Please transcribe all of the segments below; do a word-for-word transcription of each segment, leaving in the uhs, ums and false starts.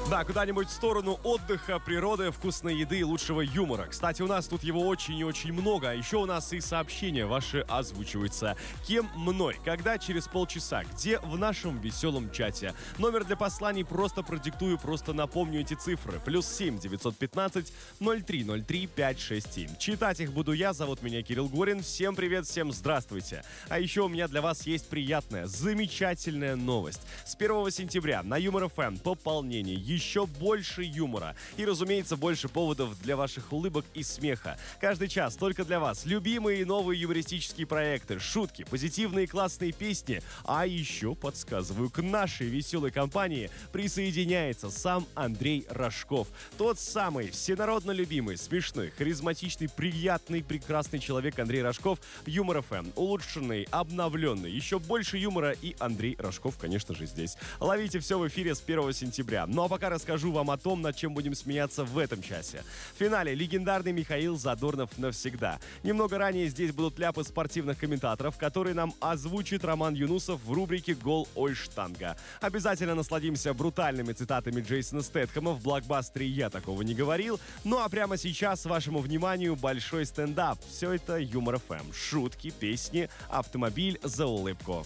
Да, куда-нибудь в сторону отдыха, природы, вкусной еды и лучшего юмора. Кстати, у нас тут его очень и очень много. А еще у нас и сообщения ваши озвучиваются. Кем мной? Когда? Через полчаса. Где? В нашем веселом чате. Номер для посланий просто продиктую, просто напомню эти цифры. Плюс семь девятьсот пятнадцать ноль три ноль три пять шесть семь. Читать их буду я. Зовут меня Кирилл Горин. Всем привет, всем здравствуйте. А еще у меня для вас есть приятная, замечательная новость. С первого сентября на Юмор эф эм пополнение. Еще больше юмора. И, разумеется, больше поводов для ваших улыбок и смеха. Каждый час только для вас. Любимые и новые юмористические проекты, шутки, позитивные классные песни. А еще, подсказываю, к нашей веселой компании присоединяется сам Андрей Рожков. Тот самый всенародно любимый, смешной, харизматичный, приятный, прекрасный человек Андрей Рожков. Юмор эф эм. Улучшенный, обновленный. Еще больше юмора и Андрей Рожков, конечно же, здесь. Ловите все в эфире с первого сентября. Ну а пока расскажу вам о том, над чем будем смеяться в этом часе. В финале легендарный Михаил Задорнов навсегда. Немного ранее здесь будут ляпы спортивных комментаторов, которые нам озвучит Роман Юнусов в рубрике «Гол ой штанга». Обязательно насладимся брутальными цитатами Джейсона Стэтхэма в блокбастере «Я такого не говорил». Ну а прямо сейчас вашему вниманию большой стендап. Все это Юмор эф эм. Шутки, песни, автомобиль за улыбку.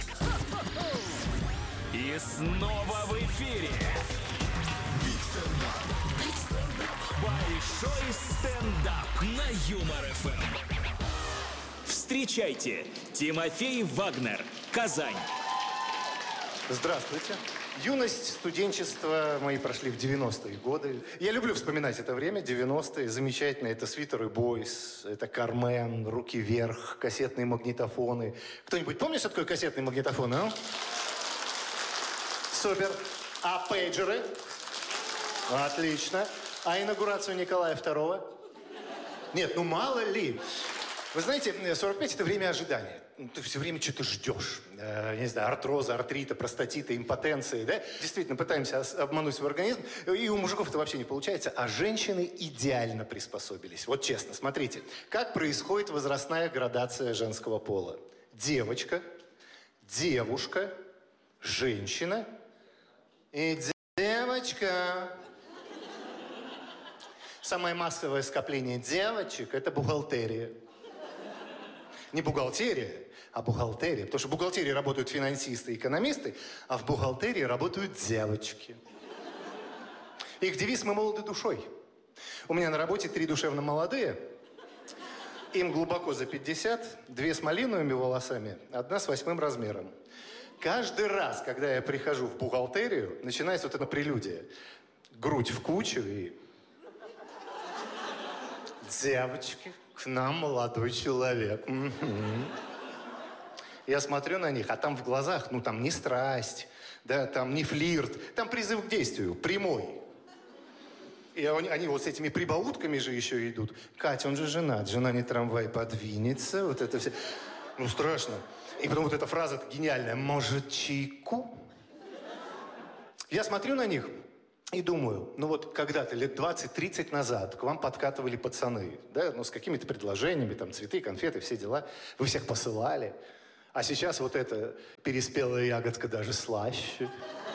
И снова в эфире большой стендап на Юмор эф эм. Встречайте, Тимофей Вагнер, Казань. Здравствуйте. Юность, студенчество мои прошли в девяностые годы. Я люблю вспоминать это время, девяностые. Замечательно. Это Свитер и Бойс, это Кармен, Руки вверх, кассетные магнитофоны. Кто-нибудь помнит, что такое кассетные магнитофоны, а? Супер. А пейджеры? Отлично. А инаугурацию Николая второго? Нет, ну мало ли. Вы знаете, сорок пять – это время ожидания. Ты все время что-то ждешь. Э, не знаю, артроза, артрита, простатита, импотенции, да? Действительно, пытаемся обмануть свой организм. И у мужиков это вообще не получается. А женщины идеально приспособились. Вот честно, смотрите. Как происходит возрастная градация женского пола? Девочка, девушка, женщина и девочка. Самое массовое скопление девочек – это бухгалтерия. Не бухгалтерия, а бухгалтерия. Потому что в бухгалтерии работают финансисты и экономисты, а в бухгалтерии работают девочки. Их девиз «Мы молоды душой». У меня на работе три душевно молодые. Им глубоко за пятьдесят, две с малиновыми волосами, одна с восьмым размером. Каждый раз, когда я прихожу в бухгалтерию, начинается вот эта прелюдия. Грудь в кучу и... Девочки, к нам молодой человек. Угу. Я смотрю на них, а там в глазах, ну там не страсть, да, там не флирт, там призыв к действию, прямой. И они, они вот с этими прибаутками же еще идут. Катя, он же женат, жена не трамвай подвинется, вот это все. Ну страшно. И потом вот эта фраза гениальная. Может, чайку? Я смотрю на них и думаю, ну вот когда-то, лет двадцать-тридцать назад, к вам подкатывали пацаны, да, ну с какими-то предложениями, там, цветы, конфеты, все дела. Вы всех посылали. А сейчас вот эта переспелая ягодка даже слаще.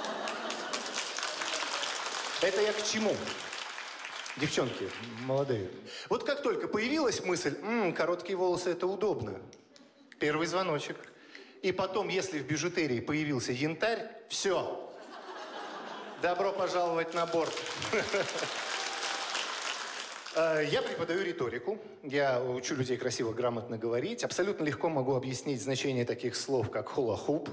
Это я к чему? Девчонки молодые. Вот как только появилась мысль, м-м, короткие волосы, это удобно. Первый звоночек. И потом, если в бижутерии появился янтарь, все. Добро пожаловать на борт. Я преподаю риторику. Я учу людей красиво, грамотно говорить. Абсолютно легко могу объяснить значение таких слов, как хула-хуп,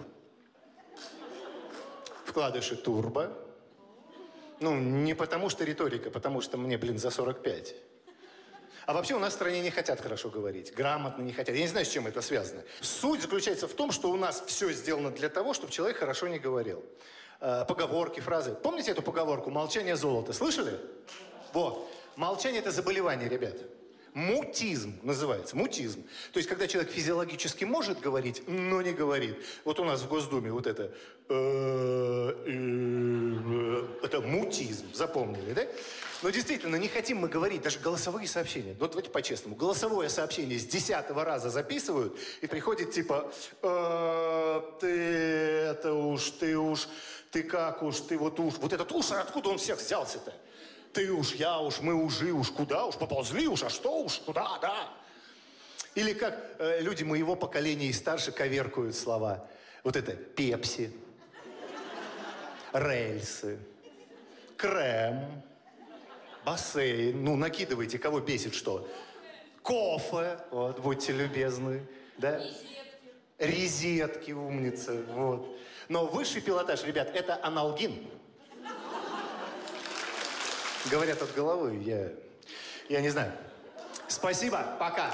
вкладыши турбо. Ну, не потому что риторика, потому что мне, блин, за сорок пять. А вообще у нас в стране не хотят хорошо говорить, грамотно не хотят. Я не знаю, с чем это связано. Суть заключается в том, что у нас все сделано для того, чтобы человек хорошо не говорил. Поговорки, фразы. Помните эту поговорку «молчание золото»? Слышали? Вот. Молчание – это заболевание, ребят. Мутизм называется, мутизм. То есть, когда человек физиологически может говорить, но не говорит. Вот у нас в Госдуме вот это... Это мутизм. Аутизм. Запомнили, да? Но действительно, не хотим мы говорить, даже голосовые сообщения. Ну, давайте по-честному. Голосовое сообщение с десятого раза записывают, и приходит типа, э, ты это уж, ты уж, ты как уж, ты вот уж. Вот этот уж, а откуда он всех взялся-то? Ты уж, я уж, мы ужи уж, куда уж, поползли уж, а что уж, куда, да. Или как э, люди моего поколения и старше коверкуют слова. Вот это пепси, рельсы, крем, бассейн. Ну, накидывайте, кого бесит что. Кофе, вот, будьте любезны. Да? Резетки. Резетки, умница, вот. Но высший пилотаж, ребят, это аналгин. Говорят от головы, я, я не знаю. Спасибо, пока.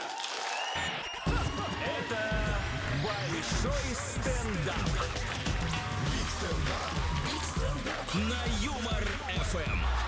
Это большой стендап. На Юмор эф эм.